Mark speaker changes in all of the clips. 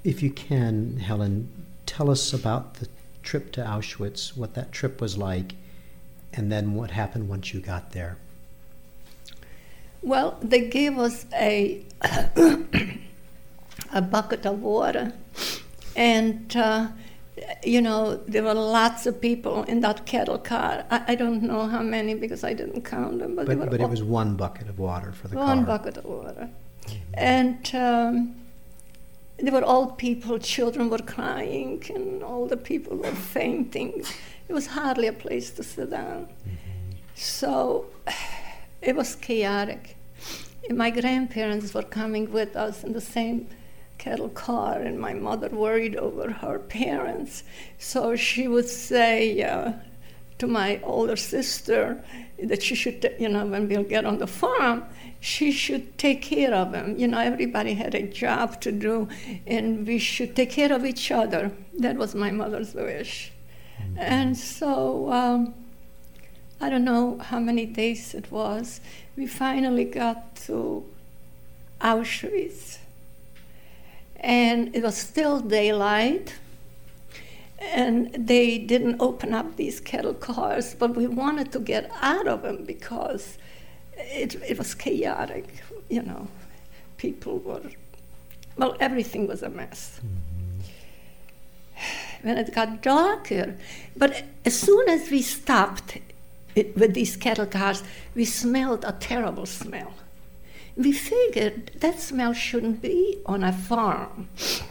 Speaker 1: If you can, Helen, tell us about the trip to Auschwitz, what that trip was like, and then what happened once you got there.
Speaker 2: Well, they gave us a bucket of water, and there were lots of people in that cattle car. I don't know how many because I didn't count them, but
Speaker 1: it was one bucket of water for the car.
Speaker 2: One bucket of water, and there were old people, children were crying, and older people were fainting. It was hardly a place to sit down. So it was chaotic. And my grandparents were coming with us in the same cattle car, and my mother worried over her parents. So she would say to my older sister that she should, when we'll get on the farm, she should take care of them. Everybody had a job to do, and we should take care of each other. That was my mother's wish. And so I don't know how many days it was. We finally got to Auschwitz. And it was still daylight, and they didn't open up these cattle cars, but we wanted to get out of them because it was chaotic, People were, everything was a mess. When it got darker, but as soon as we stopped with these cattle cars, we smelled a terrible smell. We figured that smell shouldn't be on a farm.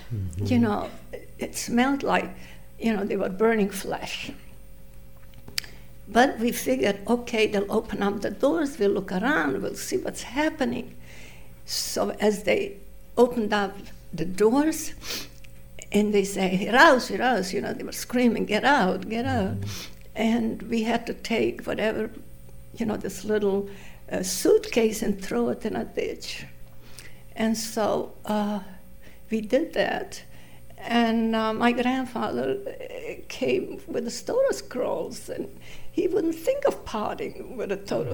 Speaker 2: It smelled like, they were burning flesh. But we figured, okay, they'll open up the doors, we'll look around, we'll see what's happening. So as they opened up the doors, and they say, raus, raus, they were screaming, get out, get out. And we had to take whatever, this little suitcase and throw it in a ditch. And so we did that. And my grandfather came with the Torah scrolls, and he wouldn't think of parting with the Torah